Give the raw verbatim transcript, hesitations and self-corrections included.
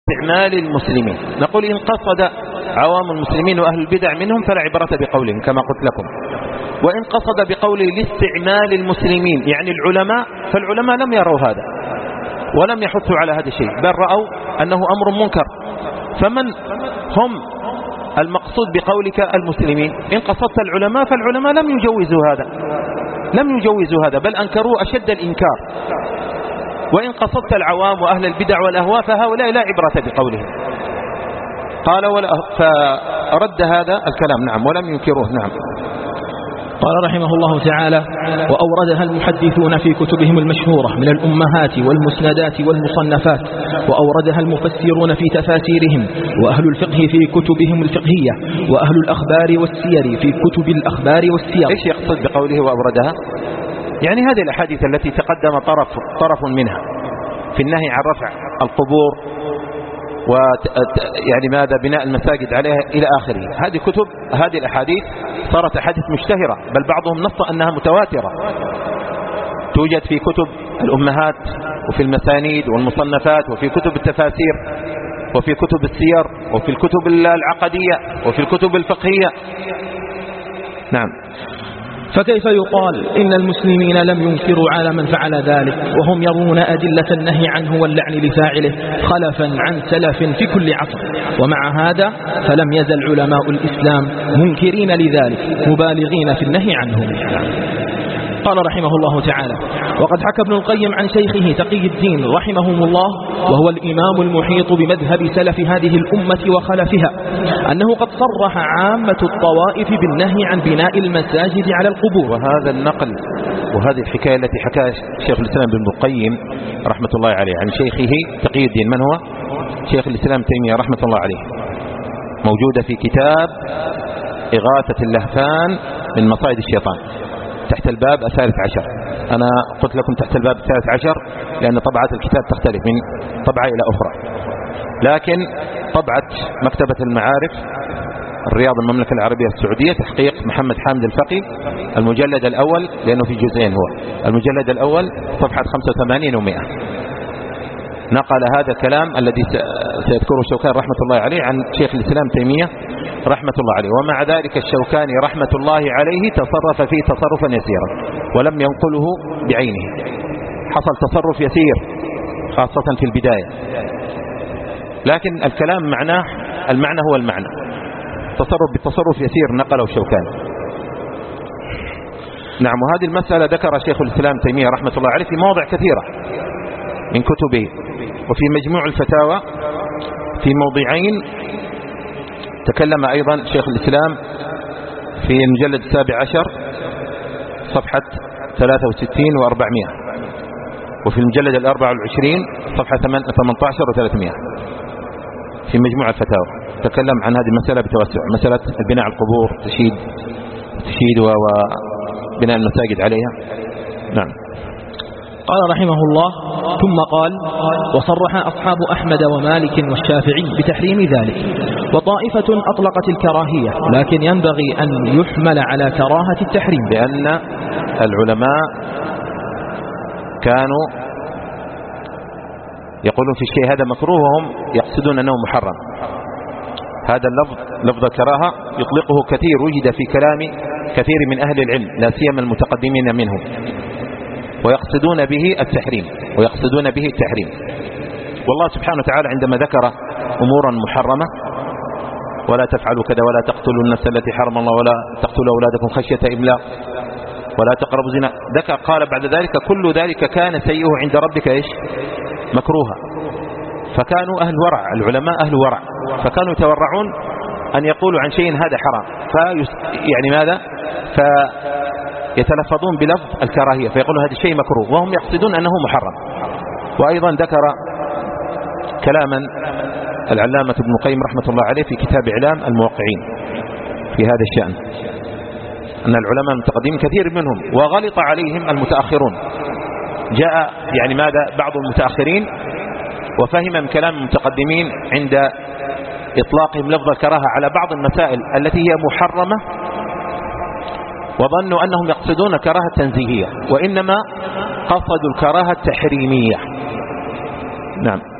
استعمال المسلمين. نقول إن قصد عوام المسلمين وأهل البدع منهم فلا عبرة بقولهم كما قلت لكم، وإن قصد بقوله لاستعمال المسلمين يعني العلماء، فالعلماء لم يروا هذا ولم يحثوا على هذا الشيء، بل رأوا أنه أمر منكر. فمن هم المقصود بقولك المسلمين؟ إن قصدت العلماء فالعلماء لم يجوزوا هذا، لم يجوزوا هذا بل أنكروا أشد الإنكار. وإن قصدت العوام وأهل البدع والأهواء فهؤلاء لا عبرة بقولهم. قال ولا فرد هذا الكلام نعم ولم ينكروه. نعم. قال رحمه الله تعالى: وأوردها المحدثون في كتبهم المشهورة من الأمهات والمسندات والمصنفات، وأوردها المفسرون في تفاسيرهم، وأهل الفقه في كتبهم الفقهية، وأهل الأخبار والسير في كتب الأخبار والسير. إيش يقصد بقوله وأوردها؟ يعني هذه الأحاديث التي تقدم طرف, طرف منها في النهي عن رفع القبور ويعني ماذا بناء المساجد عليها إلى آخره، هذه كتب هذه الأحاديث صارت أحاديث مشتهرة، بل بعضهم نص أنها متواترة، توجد في كتب الأمهات وفي المسانيد والمصنفات وفي كتب التفاسير وفي كتب السير وفي الكتب العقدية وفي الكتب الفقهية. نعم. فكيف يقال إن المسلمين لم ينكروا على من فعل ذلك وهم يرون أدلة النهي عنه واللعن لفاعله خلفا عن سلف في كل عصر؟ ومع هذا فلم يزل علماء الإسلام منكرين لذلك مبالغين في النهي عنه. قال رحمه الله تعالى: وقد حكى ابن القيم عن شيخه تقي الدين رحمهم الله، وهو الإمام المحيط بمذهب سلف هذه الأمة وخلفها، أنه قد صرح عامة الطوائف بالنهي عن بناء المساجد على القبور. وهذا النقل وهذه الحكاية التي حكاها شيخ الإسلام ابن القيم رحمة الله عليه عن شيخه تقي الدين، من هو؟ شيخ الإسلام تيمية رحمة الله عليه، موجودة في كتاب إغاثة اللهفان من مصائد الشيطان تحت الباب الثالث عشر. أنا قلت لكم تحت الباب الثالث عشر لأن طبعات الكتاب تختلف من طبعة إلى أخرى، لكن طبعة مكتبة المعارف الرياض المملكة العربية السعودية تحقيق محمد حامد الفقي المجلد الأول، لأنه في جزئين، هو المجلد الأول صفحة خمسة وثمانين ومئة، نقل هذا الكلام الذي سيذكره الشوكاني رحمة الله عليه عن شيخ الإسلام تيمية رحمة الله عليه. ومع ذلك الشوكاني رحمة الله عليه تصرف فيه تصرفا يسيرا ولم ينقله بعينه، حصل تصرف يسير خاصة في البداية، لكن الكلام معناه المعنى هو المعنى، تصرف بالتصرف يسير نقله الشوكاني. نعم. وهذه المسألة ذكر شيخ الإسلام تيمية رحمة الله عليه في مواضع كثيرة من كتبه، وفي مجموع الفتاوى في موضعين تكلم أيضا شيخ الإسلام في المجلد السابع عشر صفحة ثلاثة وستين وأربعمائة، وفي المجلد الأربع والعشرين صفحة ثمانية عشر وثلاثمائة في مجموع الفتاوى تكلم عن هذه المسألة بتوسع، مسألة البناء على القبور، تشييد تشييد وبناء المساجد عليها. نعم. قال رحمه الله: ثم قال: وصرح أصحاب أحمد ومالك والشافعي بتحريم ذلك، وطائفة أطلقت الكراهية، لكن ينبغي أن يحمل على كراهة التحريم، لأن العلماء كانوا يقولون في الشيء هذا مكروه وهم يقصدون أنه محرم. هذا اللفظ لفظ الكراهة يطلقه كثير، وجد في كلام كثير من أهل العلم لا سيما المتقدمين منهم، ويقصدون به التحريم ويقصدون به التحريم. والله سبحانه وتعالى عندما ذكر أمورا محرمة: ولا تفعلوا كذا، ولا تقتلوا النفس التي حرم الله، ولا تقتلوا أولادكم خشية إملاق، ولا تقربوا الزنا، ذكر قال بعد ذلك: كل ذلك كان سيئه عند ربك إيش؟ مكروها. فكانوا أهل ورع، العلماء أهل ورع، فكانوا يتورعون أن يقولوا عن شيء هذا حرام، في يعني ماذا؟ فيتلفظون بلفظ الكراهية فيقولوا هذا الشيء مكروه وهم يقصدون أنه محرم. وأيضا ذكر كلاما العلامة ابن القيم رحمة الله عليه في كتاب إعلام الموقعين في هذا الشأن، أن العلماء المتقدمين كثير منهم وغلط عليهم المتأخرون، جاء يعني ماذا بعض المتأخرين وفهم من كلام المتقدمين عند إطلاقهم لفظ الكراهة على بعض المسائل التي هي محرمة، وظنوا أنهم يقصدون كراهة تنزيهية، وإنما قصدوا الكراهة التحريمية. نعم.